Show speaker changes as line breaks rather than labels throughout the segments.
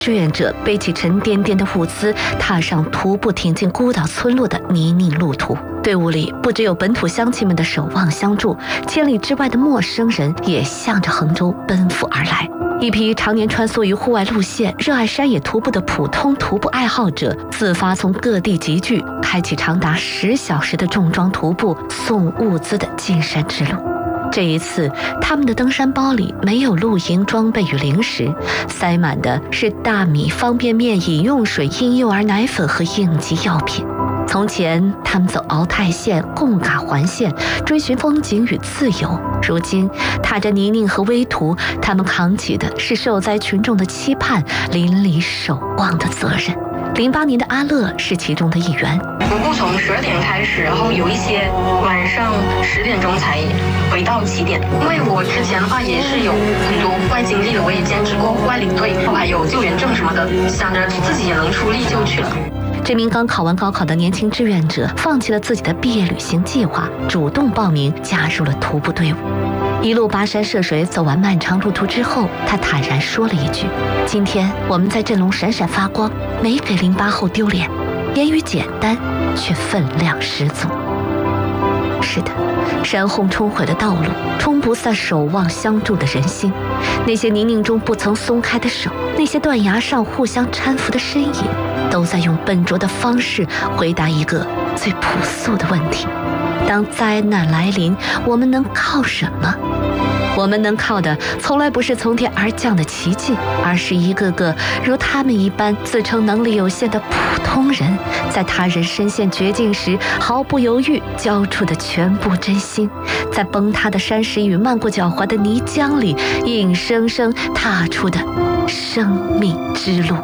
志愿者背起沉甸甸的物资，踏上徒步挺进孤岛村落的泥泞路途。队伍里不只有本土乡亲们的守望相助，千里之外的陌生人也向着衡州奔赴而来。一批常年穿梭于户外路线、热爱山野徒步的普通徒步爱好者，自发从各地集聚，开启长达10小时的重装徒步送物资的进山之路。这一次，他们的登山包里没有露营装备与零食，塞满的是大米、方便面、饮用水、婴幼儿奶粉和应急药品。从前，他们走鳌泰线、贡嘎环线，追寻风景与自由；如今，踏着泥泞和危途，他们扛起的是受灾群众的期盼、邻里守望的责任。08年的阿乐是其中的一员。
徒步从12点开始，然后有一些晚上10点钟才回到起点。因为我之前的话也是有很多户外经历的，我也兼职过户外领队，还有救援证什么的，想着自己也能出力就去了。
这名刚考完高考的年轻志愿者放弃了自己的毕业旅行计划，主动报名加入了徒步队伍。一路跋山涉水走完漫长路途之后，他坦然说了一句：“今天我们在振聋闪闪发光，没给08后丢脸。”言语简单，却分量十足。是的，山洪冲毁了道路，冲不散守望相助的人心。那些泥泞中不曾松开的手，那些断崖上互相搀扶的身影，都在用笨拙的方式回答一个最朴素的问题：当灾难来临，我们能靠什么？我们能靠的从来不是从天而降的奇迹，而是一个个如他们一般自称能力有限的普通人，在他人身陷绝境时毫不犹豫交出的全部真心，在崩塌的山石与漫过脚踝的泥浆里硬生生踏出的生命之路。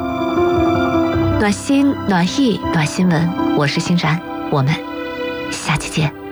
暖心暖意暖新闻，我是欣然，我们下期见。